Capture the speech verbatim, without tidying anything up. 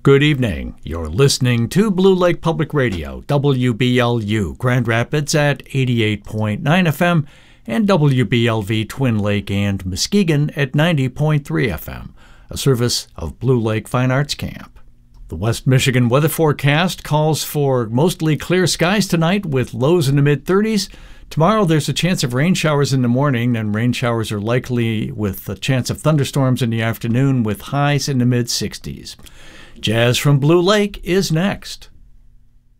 Good evening. You're listening to Blue Lake Public Radio, W B L U, Grand Rapids at eighty-eight point nine F M, and W B L V Twin Lake and Muskegon at ninety point three F M, a service of Blue Lake Fine Arts Camp. The West Michigan weather forecast calls for mostly clear skies tonight with lows in the mid-thirties. Tomorrow there's a chance of rain showers in the morning, and rain showers are likely with a chance of thunderstorms in the afternoon with highs in the mid-sixties. Jazz from Blue Lake is next.